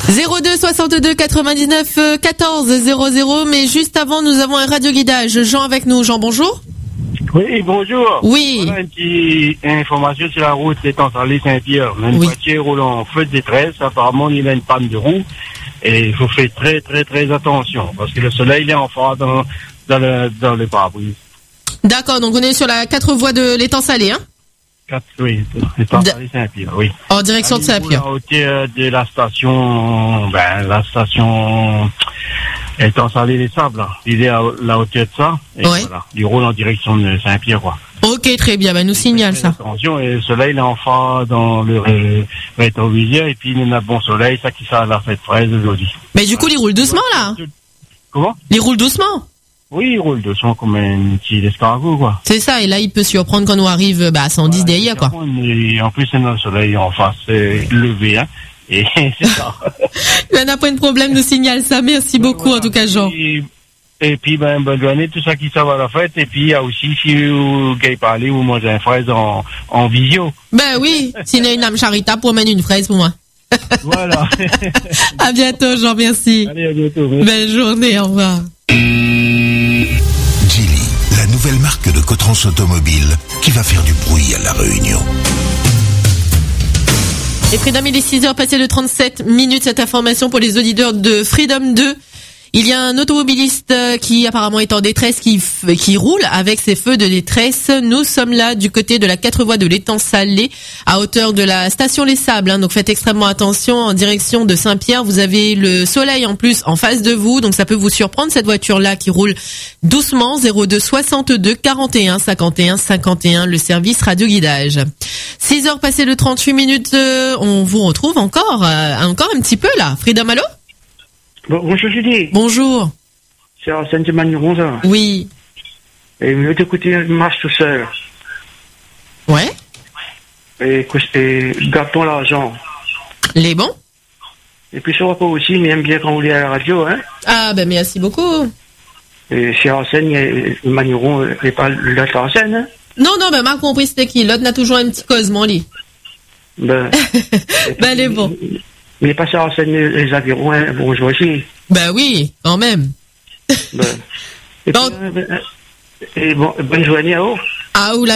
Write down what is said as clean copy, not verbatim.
02 62 99 14 00. Mais juste avant, nous avons un radioguidage. Jean avec nous. Jean, bonjour. Oui, bonjour. Oui. Voilà une petite information sur la route L'Étang-Salé Saint-Pierre. Une voiture roule en feu de détresse. Apparemment, il a une panne de roue. Et il faut faire très, très, très attention. Parce que le soleil, il est enfin dans le pare-brise. D'accord, donc on est sur la 4 voies de l'Étang-Salé, hein? Oui, L'Étang-Salé Saint-Pierre, oui. En direction de Saint-Pierre. À hauteur de la station, Étang-Salé les Sables. Il est à la hauteur de ça. Et voilà. Il roule en direction de Saint-Pierre, quoi. Ok, très bien, nous signale ça. Attention, et le soleil, il est enfin dans le rétroviseur, et puis il y a un bon soleil, ça qui sert à la fête fraise aujourd'hui. Mais du coup, il roule doucement, là? Comment? Il roule doucement? Oui, il roule doucement comme un petit escargot, quoi. C'est ça, et là, il peut surprendre quand on arrive, à 110 derrière, quoi. Et en plus, c'est le soleil en face, levé, hein. Et c'est ça. Là, on n'a pas de problème, nous signale ça. Merci beaucoup, en tout cas, Jean. Et puis, bonne journée, tout ça qui s'en va à la fête. Et puis, il y a aussi, si vous gagnez parler, vous mangez une fraise en visio. Ben oui, s'il y a une âme charitable pour mener une fraise pour moi. Voilà. À bientôt, Jean, merci. Allez, à bientôt. Merci. Belle journée, au revoir. Geely, la nouvelle marque de Cotrans Automobile qui va faire du bruit à La Réunion. Et Freedom, il est 6h passé de 37 minutes. Cette information pour les auditeurs de Freedom 2. Il y a un automobiliste qui apparemment est en détresse, qui roule avec ses feux de détresse. Nous sommes là du côté de la 4 voies de l'Étang-Salé, à hauteur de la station Les Sables. Donc faites extrêmement attention en direction de Saint-Pierre. Vous avez le soleil en plus en face de vous, donc ça peut vous surprendre cette voiture-là qui roule doucement. 02 62 41 51 51, le service radioguidage. 6h passées de 38 minutes. On vous retrouve encore un petit peu là. Freedom, allô? Bonjour Julie. Bonjour. C'est Arsène de Magneron, ça. Oui. Et je vais t'écouter, je marche tout seul. Ouais. Et garde ton l'argent. Les bons. Et puis sur pas aussi, mais aime bien quand on lit à la radio, hein. Ah, ben merci beaucoup. Et c'est Arsène, le Magneron, et pas l'autre Arsène, hein. Non, ben m'a compris c'était qui. L'autre n'a toujours un petit cosement, lui. Ben. Ben, les bons. Mais pas ça Arsène les avirons, hein. Bonjour aussi. Ben oui, quand même. Ben. Et, donc, puis, bonne journée à vous. Ah, ou la